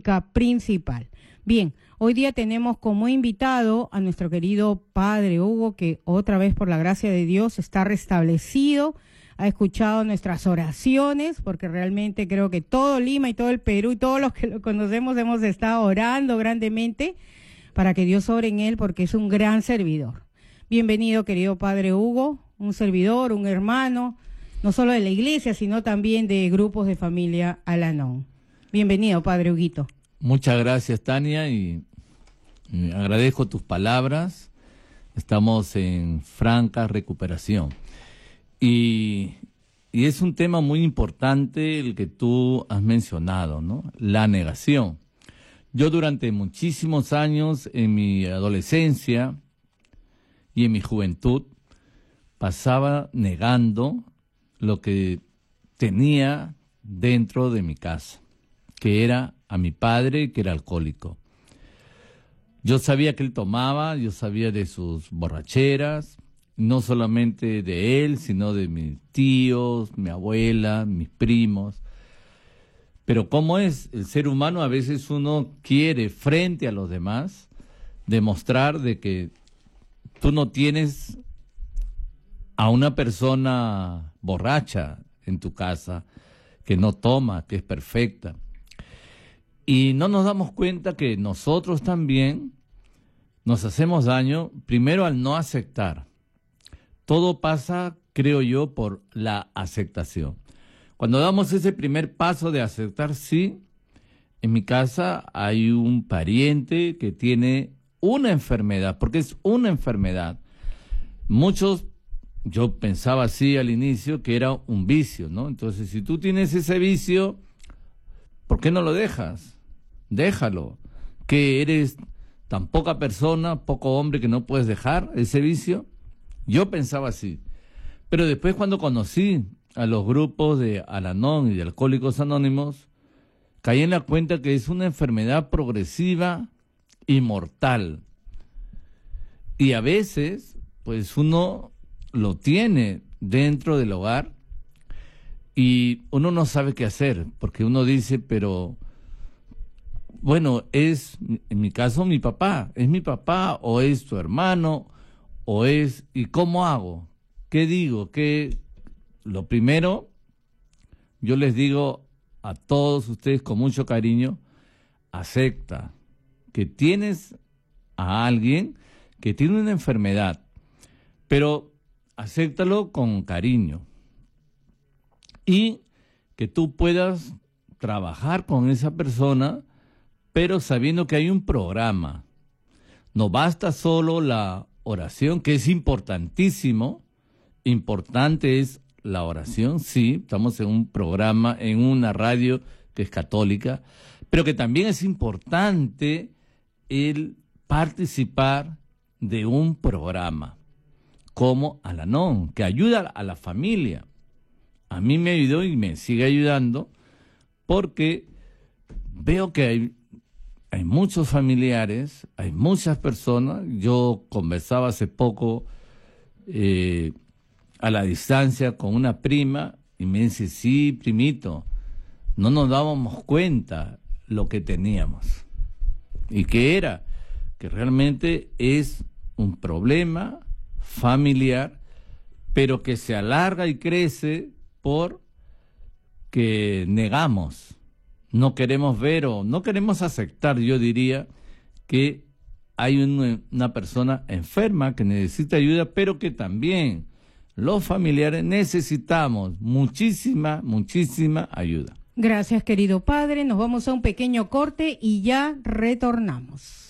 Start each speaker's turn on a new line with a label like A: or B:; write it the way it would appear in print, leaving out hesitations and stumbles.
A: temática principal. Bien, hoy día tenemos como invitado a nuestro querido padre Hugo, que otra vez por la gracia de Dios está restablecido, ha escuchado nuestras oraciones, porque realmente creo que todo Lima y todo el Perú y todos los que lo conocemos hemos estado orando grandemente para que Dios obre en él, porque es un gran servidor. Bienvenido, querido padre Hugo, un servidor, un hermano, no solo de la iglesia, sino también de grupos de familia Al-Anon. Bienvenido, padre Huguito.
B: Muchas gracias, Tania, y agradezco tus palabras. Estamos en franca recuperación. Y es un tema muy importante el que tú has mencionado, ¿no? La negación. Yo durante muchísimos años, en mi adolescencia y en mi juventud, pasaba negando lo que tenía dentro de mi casa, que era a mi padre, que era alcohólico. Yo sabía que él tomaba, yo sabía de sus borracheras, no solamente de él, sino de mis tíos, mi abuela, mis primos. Pero ¿cómo es? El ser humano a veces uno quiere, frente a los demás, demostrar de que tú no tienes a una persona borracha en tu casa, que no toma, que es perfecta. Y no nos damos cuenta que nosotros también nos hacemos daño, primero al no aceptar. Todo pasa, creo yo, por la aceptación. Cuando damos ese primer paso de aceptar, sí, en mi casa hay un pariente que tiene una enfermedad, porque es una enfermedad. Muchos, yo pensaba así al inicio, que era un vicio, ¿no? Entonces, si tú tienes ese vicio, ¿por qué no lo dejas? Déjalo. ¿Que eres tan poca persona, poco hombre, que no puedes dejar ese vicio? Yo pensaba así. Pero después, cuando conocí a los grupos de Al-Anon y de Alcohólicos Anónimos, caí en la cuenta que es una enfermedad progresiva y mortal. Y a veces, pues uno lo tiene dentro del hogar y uno no sabe qué hacer, porque uno dice, pero bueno, es, en mi caso, mi papá. ¿Es mi papá o es tu hermano? ¿O es, y cómo hago? ¿Qué digo? Lo primero, yo les digo a todos ustedes con mucho cariño, acepta que tienes a alguien que tiene una enfermedad, pero acéptalo con cariño y que tú puedas trabajar con esa persona, pero sabiendo que hay un programa. No basta solo la oración, que es importantísimo. Importante es la oración, sí, estamos en un programa, en una radio que es católica, pero que también es importante el participar de un programa como Al-Anon, que ayuda a la familia. A mí me ayudó y me sigue ayudando porque veo que hay muchos familiares, hay muchas personas. Yo conversaba hace poco a la distancia con una prima y me dice, sí, primito, no nos dábamos cuenta lo que teníamos. ¿Y qué era? Que realmente es un problema familiar, pero que se alarga y crece porque negamos. No queremos ver o no queremos aceptar, yo diría, que hay una persona enferma que necesita ayuda, pero que también los familiares necesitamos muchísima ayuda.
A: Gracias, querido padre. Nos vamos a un pequeño corte y ya retornamos.